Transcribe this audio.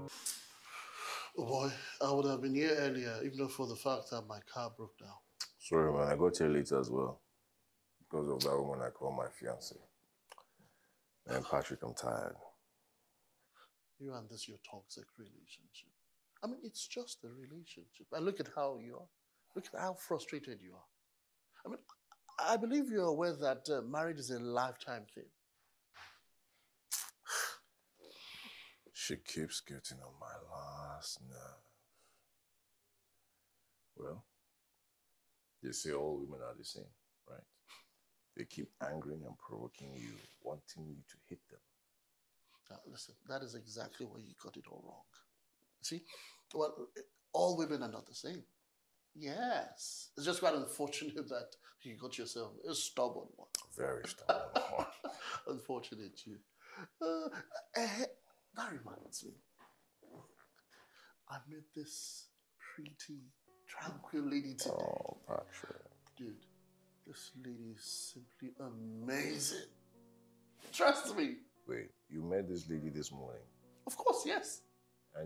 Oh boy, I would have been here earlier, if not for the fact that my car broke down. Sorry, man. I got here late as well. Because of that woman I call my fiance. And Patrick, I'm tired. You and this, your toxic relationship. I mean, it's just a relationship. And look at how you are. Look at how frustrated you are. I mean, I believe you're aware that marriage is a lifetime thing. She keeps getting on my last nerve. Well, they say all women are the same, right? They keep angering and provoking you, wanting you to hit them. Now, listen, that is exactly where you got it all wrong. See, well, all women are not the same. Yes. It's just quite unfortunate that you got yourself a stubborn one. Very stubborn one. Unfortunate you. Uh, eh, that reminds me. I met this pretty, tranquil lady today. Oh, Patrick. Dude, this lady is simply amazing. Trust me. Wait, you met this lady this morning? Of course, yes.